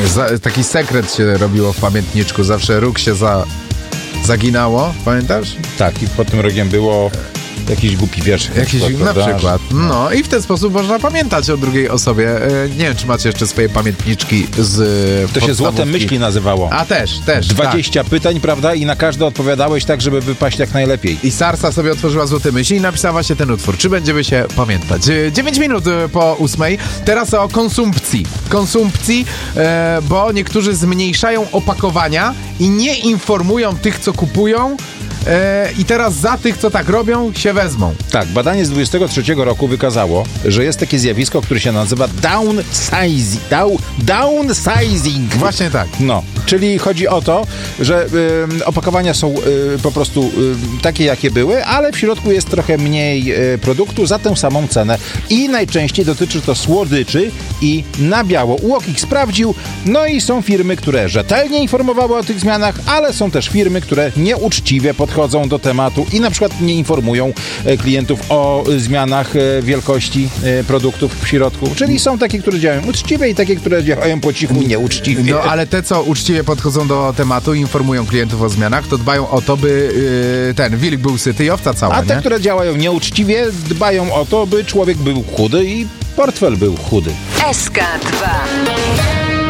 Taki sekret się robiło w pamiętniczku. Zawsze róg się zaginało, pamiętasz? Tak, i pod tym rogiem było jakiś głupi wiersz. Na przykład. No i w ten sposób można pamiętać o drugiej osobie. Nie wiem, czy macie jeszcze swoje pamiętniczki z To się Złote Myśli nazywało. A też. 20 pytań, prawda? I na każde odpowiadałeś tak, żeby wypaść jak najlepiej. I Sarsa sobie otworzyła Złote Myśli i napisała właśnie ten utwór. Czy będziemy się pamiętać? 9 minut po 8. Teraz o konsumpcji, bo niektórzy zmniejszają opakowania i nie informują tych, co kupują. I teraz za tych, co tak robią, się wezmą. Tak, badanie z 23 roku wykazało, że jest takie zjawisko, które się nazywa downsizing. Właśnie tak. No, czyli chodzi o to, że opakowania są po prostu takie, jakie były, ale w środku jest trochę mniej produktu za tę samą cenę. I najczęściej dotyczy to słodyczy i na biało. UOKiK sprawdził, no i są firmy, które rzetelnie informowały o tych zmianach, ale są też firmy, które nieuczciwie podchodzą do tematu i na przykład nie informują klientów o zmianach wielkości produktów w środku. Czyli są takie, które działają uczciwie i takie, które działają po cichu, nieuczciwie. No ale te, co uczciwie podchodzą do tematu i informują klientów o zmianach, to dbają o to, by ten wilk był syty i owca cała, A te, nie? które działają nieuczciwie, dbają o to, by człowiek był chudy i portfel był chudy. SK2